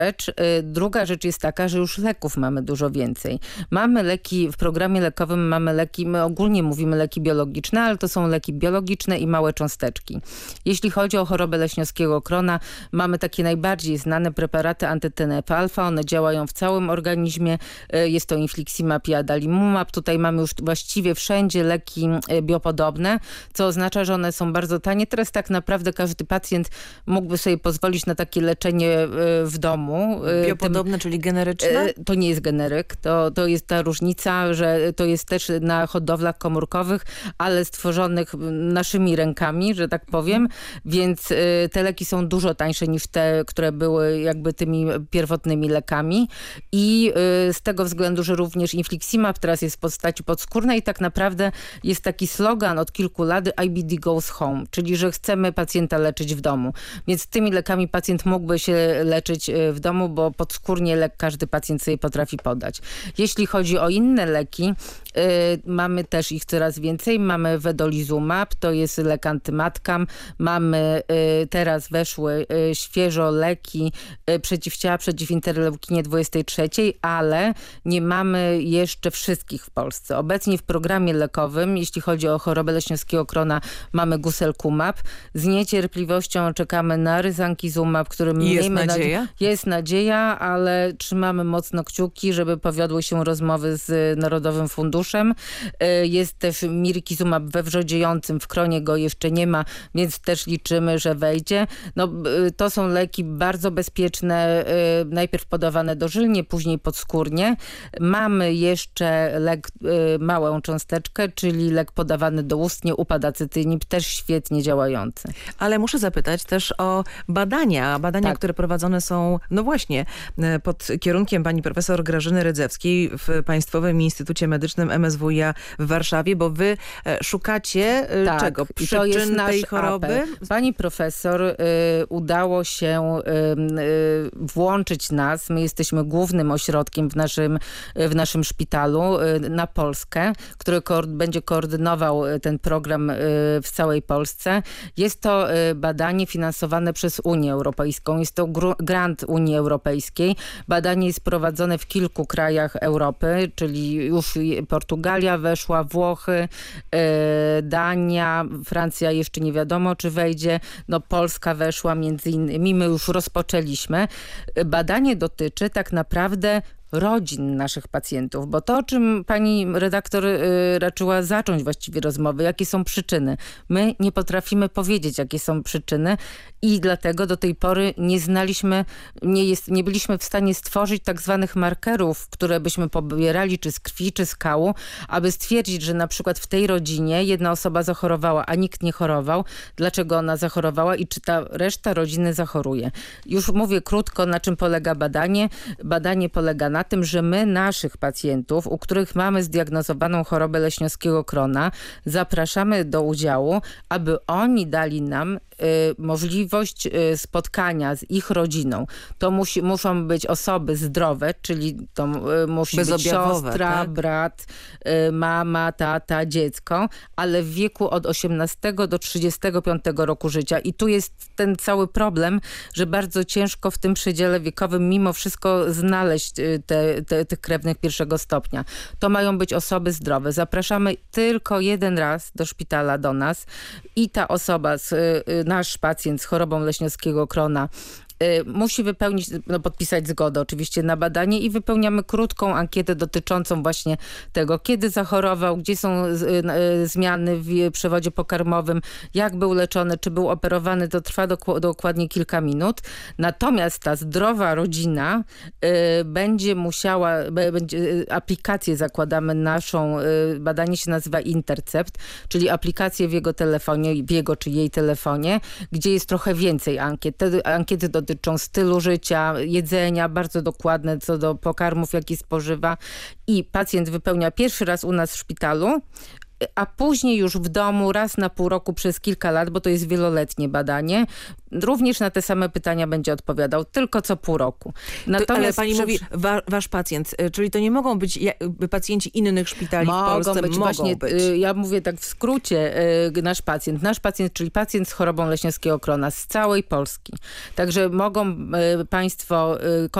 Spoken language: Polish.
rzecz. Druga rzecz jest taka, że już leków mamy dużo więcej. Mamy leki, w programie lekowym mamy leki, my ogólnie mówimy leki biologiczne, ale to są leki biologiczne i małe cząsteczki. Jeśli chodzi o chorobę leśniowskiego krona, mamy takie najbardziej znane preparaty anty-TNF-alfa. One działają w całym organizmie. Jest to infliximab i adalimumab. Tutaj mamy już właściwie wszędzie leki biopodobne, co oznacza, że one są bardzo tanie. Teraz tak naprawdę każdy pacjent mógłby sobie pozwolić na takie leczenie w domu. Biopodobne, czyli generyczne? To nie jest generyk. To jest ta różnica, że to jest też na hodowlach komórkowych, ale stworzonych naszymi rękami, że tak powiem. Więc te leki są dużo tańsze niż te, które były jakby tymi pierwotnymi lekami. I z tego względu, że również infliximab teraz jest w postaci podskórnej i tak naprawdę jest taki slogan od kilku lat IBD goes home, czyli że chcemy pacjenta leczyć w domu. Więc tymi lekami pacjent mógłby się leczyć w domu, bo podskórnie lek każdy pacjent sobie potrafi podać. Jeśli chodzi o inne leki, mamy też ich coraz więcej. Mamy vedolizumab, to jest lek antymatkam. Mamy teraz weszły świeżo leki przeciwciała przeciw interleukinie 23, ale nie mamy jeszcze wszystkich w Polsce. Obecnie w programie lekowym, jeśli chodzi o chorobę leśniowskiego krona, mamy guselkumab. Z niecierpliwością czekamy na ryzankizumab, którym jest nadzieja? Jest nadzieja, ale trzymamy mocno kciuki, żeby powiodły się rozmowy z Narodowym Funduszem. Jest też mirikizumab we wrzodziejącym, w kronie go jeszcze nie ma, więc też liczymy, że wejdzie. To są leki bardzo bezpieczne, najpierw podawane dożylnie, później podskórnie. Mamy jeszcze lek, małą cząsteczkę, czyli lek podawany doustnie, upadacytynib, też świetnie działający. Ale muszę zapytać też o badania, tak, które prowadzone są, no właśnie, pod kierunkiem pani profesor Grażyny Rydzewskiej w Państwowym Instytucie Medycznym MSWiA w Warszawie, bo wy szukacie czego? Przyczyn tej choroby? Pani profesor udało się włączyć nas. My jesteśmy głównym ośrodkiem w naszym szpitalu na Polskę, który będzie koordynował ten program w całej Polsce. Jest to badanie finansowane przez Unię Europejską. Jest to grant Unii Europejskiej. Badanie jest prowadzone w kilku krajach Europy, czyli już Portugalia weszła, Włochy, Dania, Francja jeszcze nie wiadomo, czy wejdzie. Polska weszła między innymi. My już rozpoczęliśmy. Badanie dotyczy tak naprawdę rodzin naszych pacjentów, bo to, o czym pani redaktor raczyła zacząć właściwie rozmowy, jakie są przyczyny. My nie potrafimy powiedzieć, jakie są przyczyny i dlatego do tej pory nie byliśmy w stanie stworzyć tak zwanych markerów, które byśmy pobierali czy z krwi, czy z kału, aby stwierdzić, że na przykład w tej rodzinie jedna osoba zachorowała, a nikt nie chorował. Dlaczego ona zachorowała i czy ta reszta rodziny zachoruje? Już mówię krótko, na czym polega badanie. Badanie polega na tym, że my naszych pacjentów, u których mamy zdiagnozowaną chorobę leśniowskiego krona, zapraszamy do udziału, aby oni dali nam możliwość spotkania z ich rodziną. To muszą być osoby zdrowe, czyli to musi być siostra, tak? Brat, mama, tata, dziecko, ale w wieku od 18 do 35 roku życia. I tu jest ten cały problem, że bardzo ciężko w tym przedziale wiekowym mimo wszystko znaleźć tych krewnych pierwszego stopnia. To mają być osoby zdrowe. Zapraszamy tylko jeden raz do szpitala do nas i ta osoba, nasz pacjent z chorobą leśniowskiego krona musi podpisać zgodę oczywiście na badanie i wypełniamy krótką ankietę dotyczącą właśnie tego, kiedy zachorował, gdzie są zmiany w przewodzie pokarmowym, jak był leczony, czy był operowany. To trwa dokładnie kilka minut. Natomiast ta zdrowa rodzina będzie aplikację zakładamy naszą, badanie się nazywa Intercept, czyli aplikację w jego telefonie, w jego czy jej telefonie, gdzie jest trochę więcej ankiet. Te ankiety dotyczą stylu życia, jedzenia, bardzo dokładne co do pokarmów, jakie spożywa. I pacjent wypełnia pierwszy raz u nas w szpitalu a później już w domu raz na pół roku przez kilka lat, bo to jest wieloletnie badanie, również na te same pytania będzie odpowiadał, tylko co pół roku. Natomiast ale pani mówi, wasz pacjent, czyli to nie mogą być pacjenci innych szpitali w Polsce? Mogą być. Ja mówię tak w skrócie, nasz pacjent, czyli pacjent z chorobą leśniowskiego krona z całej Polski. Także mogą państwo